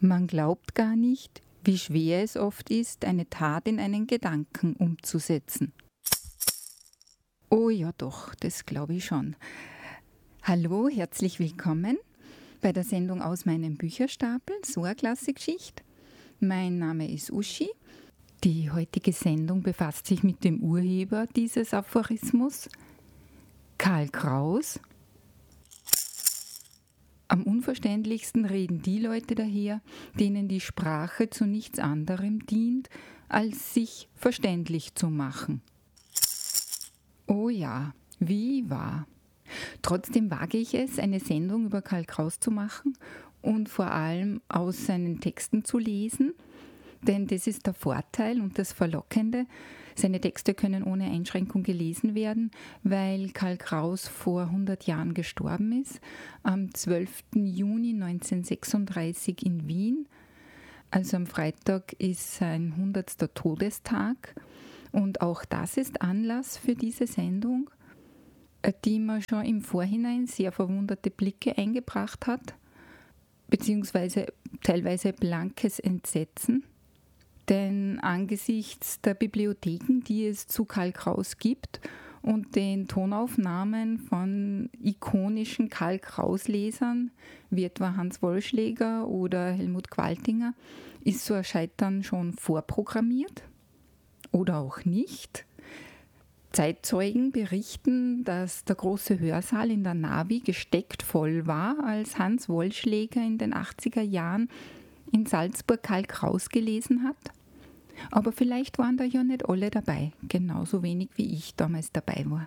Man glaubt gar nicht, wie schwer es oft ist, eine Tat in einen Gedanken umzusetzen. Oh ja doch, das glaube ich schon. Hallo, herzlich willkommen bei der Sendung aus meinem Bücherstapel, so eine klasse Geschichte. Mein Name ist Uschi. Die heutige Sendung befasst sich mit dem Urheber dieses Aphorismus, Karl Kraus. Am unverständlichsten reden die Leute daher, denen die Sprache zu nichts anderem dient, als sich verständlich zu machen. Oh ja, wie wahr. Trotzdem wage ich es, eine Sendung über Karl Kraus zu machen und vor allem aus seinen Texten zu lesen, denn das ist der Vorteil und das Verlockende. Seine Texte können ohne Einschränkung gelesen werden, weil Karl Kraus vor 100 Jahren gestorben ist, am 12. Juni 1936 in Wien. Also am Freitag ist sein 100. Todestag und auch das ist Anlass für diese Sendung, die mir schon im Vorhinein sehr verwunderte Blicke eingebracht hat, beziehungsweise teilweise blankes Entsetzen. Denn angesichts der Bibliotheken, die es zu Karl Kraus gibt und den Tonaufnahmen von ikonischen Karl Kraus-Lesern, wie etwa Hans Wollschläger oder Helmut Qualtinger, ist so ein Scheitern schon vorprogrammiert oder auch nicht. Zeitzeugen berichten, dass der große Hörsaal in der Navi gesteckt voll war, als Hans Wollschläger in den 80er Jahren in Salzburg Karl Kraus gelesen hat. Aber vielleicht waren da ja nicht alle dabei, genauso wenig wie ich damals dabei war.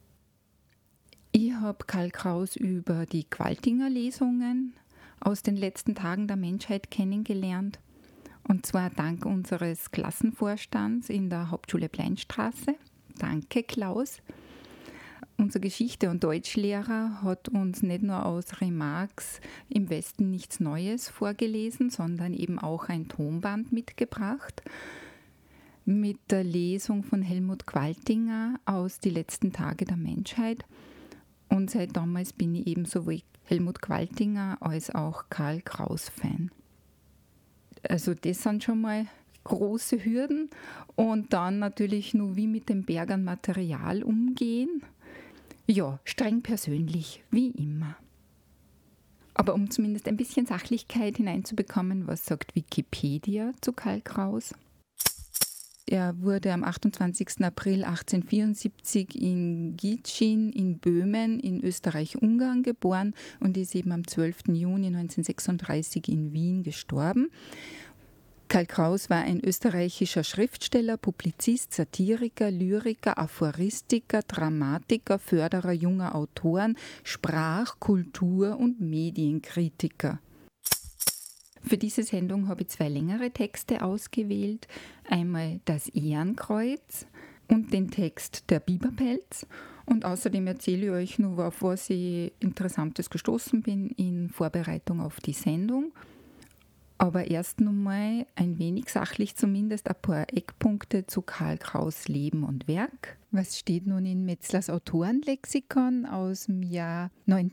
Ich habe Karl Kraus über die Qualtinger Lesungen aus den letzten Tagen der Menschheit kennengelernt. Und zwar dank unseres Klassenvorstands in der Hauptschule Pleinstraße. Danke, Klaus. Unser Geschichte- und Deutschlehrer hat uns nicht nur aus Remarques im Westen nichts Neues vorgelesen, sondern eben auch ein Tonband mitgebracht mit der Lesung von Helmut Qualtinger aus Die letzten Tage der Menschheit. Und seit damals bin ich eben sowohl Helmut Qualtinger als auch Karl Kraus-Fan. Also das sind schon mal große Hürden. Und dann natürlich nur wie mit dem Berg an Material umgehen. Ja, streng persönlich, wie immer. Aber um zumindest ein bisschen Sachlichkeit hineinzubekommen, was sagt Wikipedia zu Karl Kraus? Er wurde am 28. April 1874 in Gitschin in Böhmen in Österreich-Ungarn geboren und ist eben am 12. Juni 1936 in Wien gestorben. Karl Kraus war ein österreichischer Schriftsteller, Publizist, Satiriker, Lyriker, Aphoristiker, Dramatiker, Förderer junger Autoren, Sprach-, Kultur- und Medienkritiker. Für diese Sendung habe ich 2 längere Texte ausgewählt. Einmal das Ehrenkreuz und den Text Der Biberpelz. Und außerdem erzähle ich euch nur, auf was ich Interessantes gestoßen bin in Vorbereitung auf die Sendung. Aber erst nochmal ein wenig sachlich zumindest ein paar Eckpunkte zu Karl Kraus' Leben und Werk. Was steht nun in Metzlers Autorenlexikon aus dem Jahr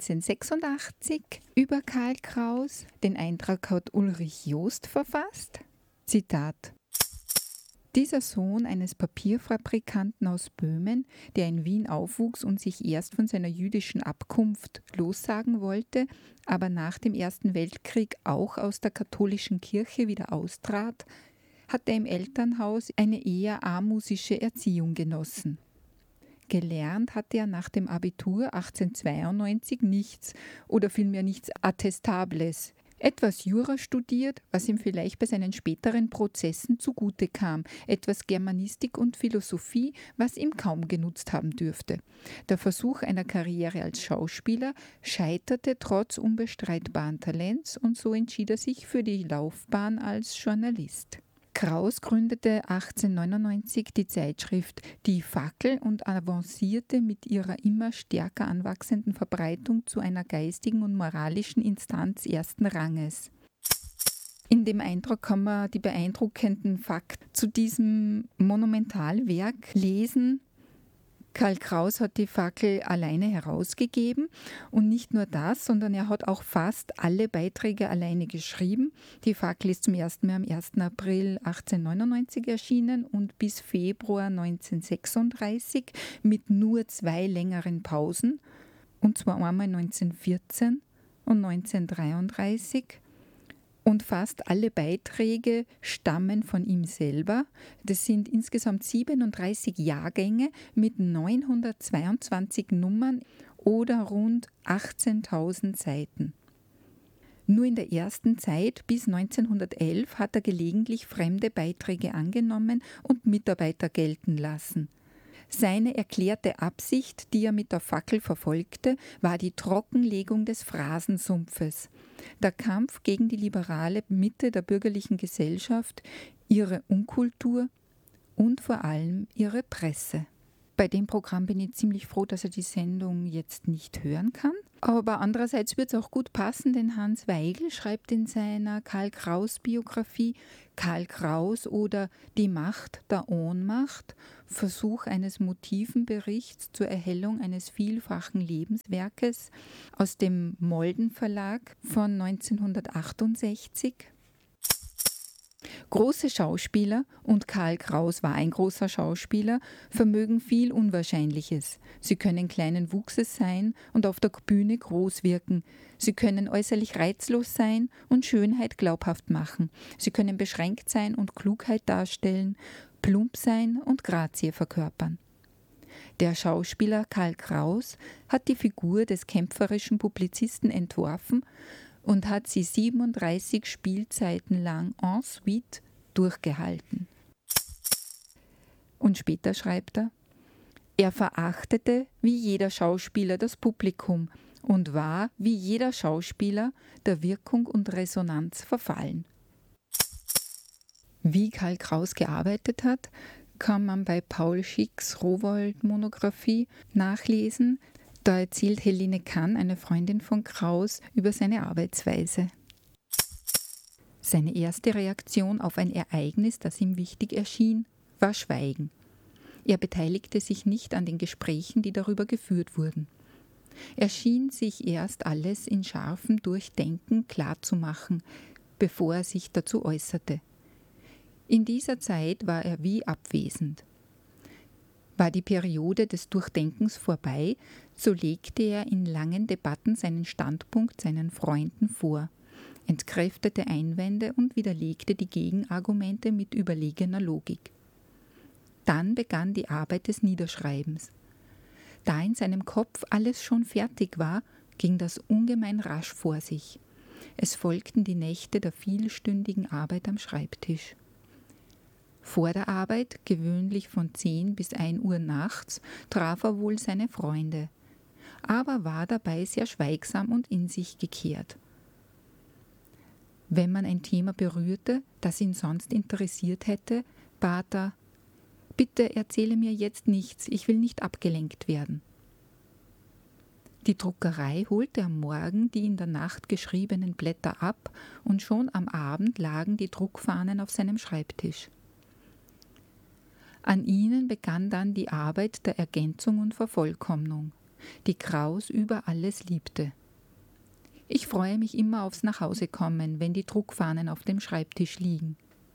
1986 über Karl Kraus? Den Eintrag hat Ulrich Joost verfasst. Zitat: Dieser Sohn eines Papierfabrikanten aus Böhmen, der in Wien aufwuchs und sich erst von seiner jüdischen Abkunft lossagen wollte, aber nach dem Ersten Weltkrieg auch aus der katholischen Kirche wieder austrat, hatte im Elternhaus eine eher amusische Erziehung genossen. Gelernt hatte er nach dem Abitur 1892 nichts oder vielmehr nichts Attestables. Etwas Jura studiert, was ihm vielleicht bei seinen späteren Prozessen zugute kam, etwas Germanistik und Philosophie, was ihm kaum genutzt haben dürfte. Der Versuch einer Karriere als Schauspieler scheiterte trotz unbestreitbaren Talents und so entschied er sich für die Laufbahn als Journalist. Kraus gründete 1899 die Zeitschrift Die Fackel und avancierte mit ihrer immer stärker anwachsenden Verbreitung zu einer geistigen und moralischen Instanz ersten Ranges. In dem Eintrag kann man die beeindruckenden Fakten zu diesem Monumentalwerk lesen. Karl Kraus hat die Fackel alleine herausgegeben und nicht nur das, sondern er hat auch fast alle Beiträge alleine geschrieben. Die Fackel ist zum ersten Mal am 1. April 1899 erschienen und bis Februar 1936 mit nur 2 längeren Pausen, und zwar einmal 1914 und 1933. Und fast alle Beiträge stammen von ihm selber. Das sind insgesamt 37 Jahrgänge mit 922 Nummern oder rund 18.000 Seiten. Nur in der ersten Zeit bis 1911 hat er gelegentlich fremde Beiträge angenommen und Mitarbeiter gelten lassen. Seine erklärte Absicht, die er mit der Fackel verfolgte, war die Trockenlegung des Phrasensumpfes, der Kampf gegen die liberale Mitte der bürgerlichen Gesellschaft, ihre Unkultur und vor allem ihre Presse. Bei dem Programm bin ich ziemlich froh, dass er die Sendung jetzt nicht hören kann. Aber andererseits wird es auch gut passen, denn Hans Weigel schreibt in seiner Karl-Kraus-Biografie Karl Kraus oder Die Macht der Ohnmacht, Versuch eines Motivenberichts zur Erhellung eines vielfachen Lebenswerkes aus dem Molden Verlag von 1968. Große Schauspieler, und Karl Kraus war ein großer Schauspieler, vermögen viel Unwahrscheinliches. Sie können kleinen Wuchses sein und auf der Bühne groß wirken. Sie können äußerlich reizlos sein und Schönheit glaubhaft machen. Sie können beschränkt sein und Klugheit darstellen, plump sein und Grazie verkörpern. Der Schauspieler Karl Kraus hat die Figur des kämpferischen Publizisten entworfen und hat sie 37 Spielzeiten lang en suite durchgehalten. Und später schreibt er verachtete wie jeder Schauspieler das Publikum und war wie jeder Schauspieler der Wirkung und Resonanz verfallen. Wie Karl Kraus gearbeitet hat, kann man bei Paul Schicks Rowohlt-Monographie nachlesen. Da erzählt Helene Kann, eine Freundin von Kraus, über seine Arbeitsweise. Seine erste Reaktion auf ein Ereignis, das ihm wichtig erschien, war Schweigen. Er beteiligte sich nicht an den Gesprächen, die darüber geführt wurden. Er schien sich erst alles in scharfem Durchdenken klarzumachen, bevor er sich dazu äußerte. In dieser Zeit war er wie abwesend. War die Periode des Durchdenkens vorbei, so legte er in langen Debatten seinen Standpunkt seinen Freunden vor, entkräftete Einwände und widerlegte die Gegenargumente mit überlegener Logik. Dann begann die Arbeit des Niederschreibens. Da in seinem Kopf alles schon fertig war, ging das ungemein rasch vor sich. Es folgten die Nächte der vielstündigen Arbeit am Schreibtisch. Vor der Arbeit, gewöhnlich von 10 bis 1 Uhr nachts, traf er wohl seine Freunde, aber war dabei sehr schweigsam und in sich gekehrt. Wenn man ein Thema berührte, das ihn sonst interessiert hätte, bat er: »Bitte erzähle mir jetzt nichts, ich will nicht abgelenkt werden.« Die Druckerei holte am Morgen die in der Nacht geschriebenen Blätter ab und schon am Abend lagen die Druckfahnen auf seinem Schreibtisch. An ihnen begann dann die Arbeit der Ergänzung und Vervollkommnung, die Kraus über alles liebte. Ich freue mich immer aufs Nachhausekommen, wenn die Druckfahnen auf dem Schreibtisch liegen.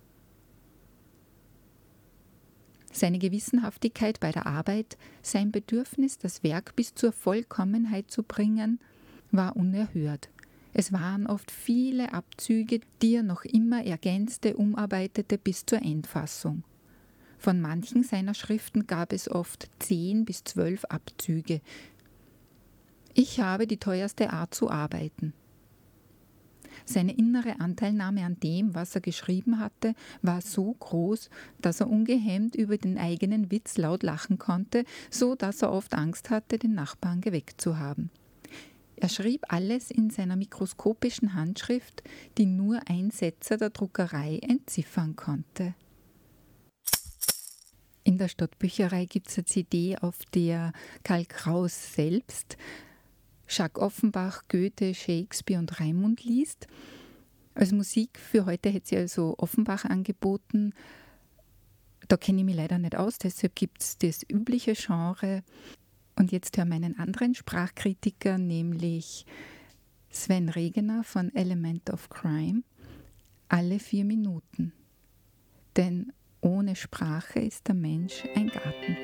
Seine Gewissenhaftigkeit bei der Arbeit, sein Bedürfnis, das Werk bis zur Vollkommenheit zu bringen, war unerhört. Es waren oft viele Abzüge, die er noch immer ergänzte, umarbeitete bis zur Endfassung. Von manchen seiner Schriften gab es oft 10 bis 12 Abzüge. Ich habe die teuerste Art zu arbeiten. Seine innere Anteilnahme an dem, was er geschrieben hatte, war so groß, dass er ungehemmt über den eigenen Witz laut lachen konnte, so dass er oft Angst hatte, den Nachbarn geweckt zu haben. Er schrieb alles in seiner mikroskopischen Handschrift, die nur ein Setzer der Druckerei entziffern konnte. In der Stadtbücherei gibt es eine CD, auf der Karl Kraus selbst Jacques Offenbach, Goethe, Shakespeare und Raimund liest. Als Musik für heute hätte sie also Offenbach angeboten. Da kenne ich mich leider nicht aus, deshalb gibt es das übliche Genre. Und jetzt hören wir einen anderen Sprachkritiker, nämlich Sven Regener von Element of Crime. Alle 4 Minuten. Denn ohne Sprache ist der Mensch ein Garten.